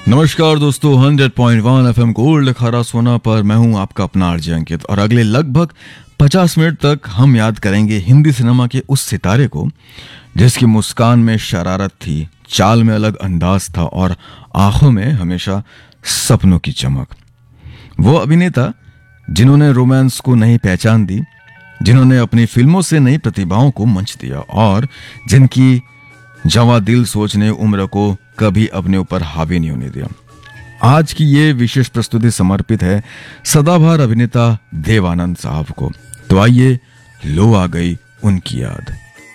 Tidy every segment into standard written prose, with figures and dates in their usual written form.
नमस्कार दोस्तों, 100.1 FM gold खारा सोना पर मैं हूं आपका अपना आरजे अंकित। और अगले लगभग 50 मिनट तक हम याद करेंगे हिंदी सिनेमा के उस सितारे को जिसकी मुस्कान में शरारत थी, चाल में अलग अंदाज था और आंखों में हमेशा सपनों की चमक। वो अभिनेता जिन्होंने रोमांस को नई पहचान दी, जिन्होंने अपनी फिल्मों से नई प्रतिभाओं को मंच दिया और जिनकी जवां दिल सोच ने उम्र को कभी अपने ऊपर हावी नहीं होने दिया। आज की ये विशेष प्रस्तुति समर्पित है सदाबहार अभिनेता देव आनंद साहब को। तो आइए, लो आ गई उनकी याद।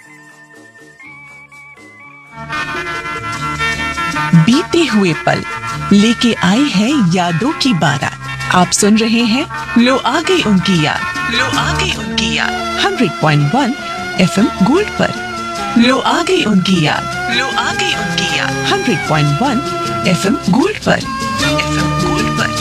बीते हुए पल लेके आई है यादों की बारात। आप सुन रहे हैं लो आ गई उनकी याद। लो आ गई उनकी याद 100.1 एफएम गोल्ड पर। लो आ गई उनकी याद। लो आ गई उनकी याद 100.1 एफएम गोल्ड पर। एफएम गोल्ड पर।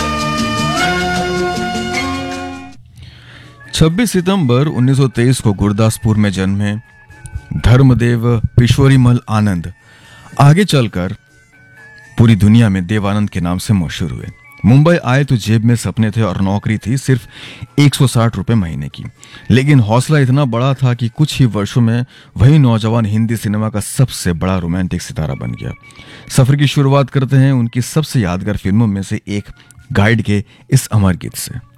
26 सितंबर 1923 को गुरदासपुर में जन्मे धर्मदेव पिशोरीमल आनंद आगे चलकर पूरी दुनिया में देवानंद के नाम से मशहूर हुए। मुंबई आए तो जेब में सपने थे और नौकरी थी सिर्फ 160 रुपए महीने की, लेकिन हौसला इतना बड़ा था कि कुछ ही वर्षों में वही नौजवान हिंदी सिनेमा का सबसे बड़ा रोमांटिक सितारा बन गया। सफर की शुरुआत करते हैं उनकी सबसे यादगार फिल्मों में से एक गाइड के इस अमर गीत से।